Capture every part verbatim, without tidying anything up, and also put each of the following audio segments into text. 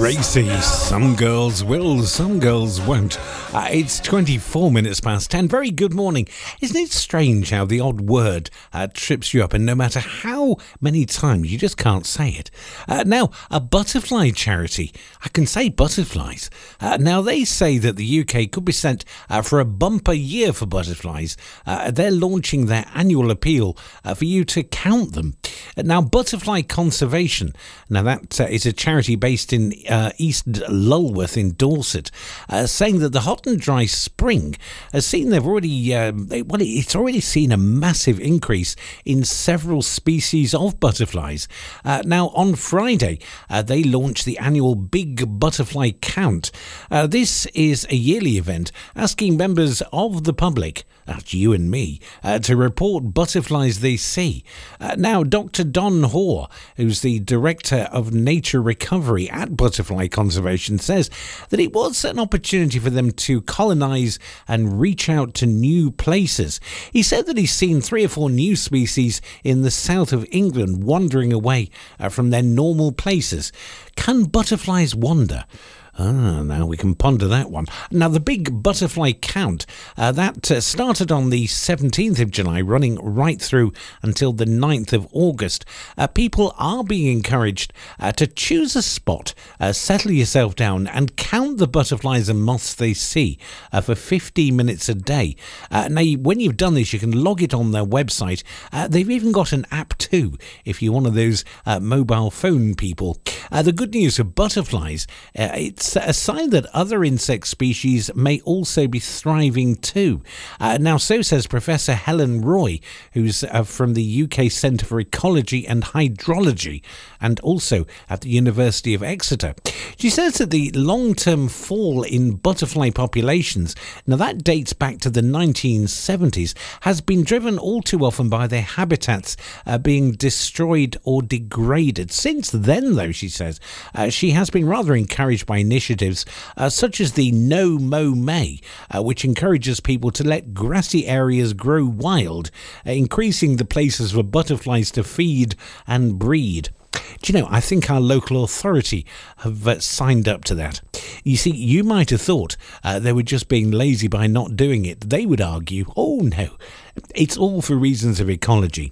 Racy, some girls will, some girls won't. Uh, it's twenty-four minutes past ten. Very good morning. Isn't it strange how the odd word uh, trips you up, and no matter how many times you just can't say it? Uh, now, a butterfly charity. I can say butterflies. Uh, now, they say that the U K could be sent uh, for a bumper year for butterflies. Uh, they're launching their annual appeal uh, for you to count them. Uh, now, Butterfly Conservation. Now, that uh, is a charity based in uh, East Lulworth in Dorset, uh, saying that the hot and dry spring has seen they've already uh, they, well, it's already seen a massive increase in several species of butterflies. Uh, now, on Friday, uh, they launched the annual Big Butterfly Count. Uh, this is a yearly event asking members of the public, that's you and me, uh, to report butterflies they see. Uh, now, Doctor Don Hoare, who's the Director of Nature Recovery at Butterfly Conservation, says that it was an opportunity for them to colonise and reach out to new places. He said that he's seen three or four new species in the south of England wandering away uh, from their normal places. Can butterflies wander? Ah, now we can ponder that one. Now, the Big Butterfly Count, uh, that uh, started on the seventeenth of July, running right through until the ninth of August. Uh, people are being encouraged uh, to choose a spot, uh, settle yourself down and count the butterflies and moths they see uh, for fifteen minutes a day. Uh, now, when you've done this, you can log it on their website. Uh, they've even got an app too, if you're one of those uh, mobile phone people. Uh, the good news for butterflies, uh, it's a sign that other insect species may also be thriving too. Uh, now, so says Professor Helen Roy, who's uh, from the U K Centre for Ecology and Hydrology, and also at the University of Exeter. She says that the long-term fall in butterfly populations, now that dates back to the nineteen seventies, has been driven all too often by their habitats uh, being destroyed or degraded. Since then, though, she says, uh, she has been rather encouraged by initiatives uh, such as the No Mow May, uh, which encourages people to let grassy areas grow wild, uh, increasing the places for butterflies to feed and breed. Do you know, I think our local authority have uh, signed up to that. You see, you might have thought uh, they were just being lazy by not doing it. They would argue, oh no, it's all for reasons of ecology.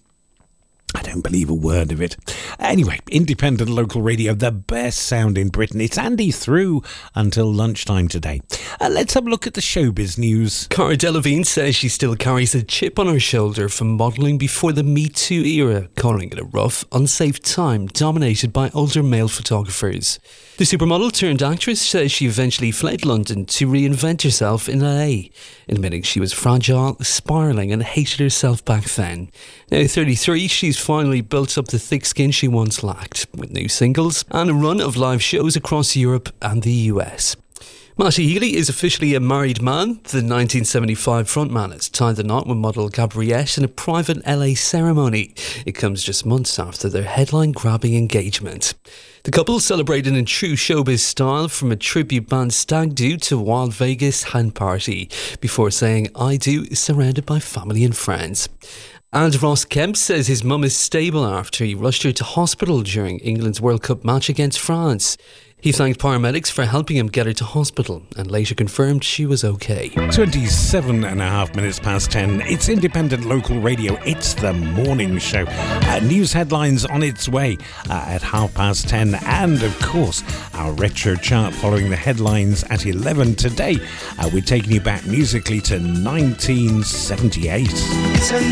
I don't believe a word of it. Anyway, independent local radio, the best sound in Britain. It's Andy through until lunchtime today. Uh, let's have a look at the showbiz news. Cara Delevingne says she still carries a chip on her shoulder from modelling before the Me Too era, calling it a rough, unsafe time dominated by older male photographers. The supermodel turned actress says she eventually fled London to reinvent herself in L A, admitting she was fragile, spiralling and hated herself back then. Now thirty-three, she's finally built up the thick skin she once lacked, with new singles and a run of live shows across Europe and the U S. Matty Healy is officially a married man. The nineteen seventy-five frontman has tied the knot with model Gabriette in a private L A ceremony. It comes just months after their headline-grabbing engagement. The couple celebrated in true showbiz style, from a tribute band stag do to a wild Vegas hen party, before saying "I do" surrounded by family and friends. And Ross Kemp says his mum is stable after he rushed her to hospital during England's World Cup match against France. He thanked paramedics for helping him get her to hospital and later confirmed she was okay. twenty-seven and a half minutes past ten. It's independent local radio. It's the morning show. Uh, news headlines on its way uh, at half past ten. And, of course, our retro chart following the headlines at eleven today. Uh, we're taking you back musically to nineteen seventy-eight. It's a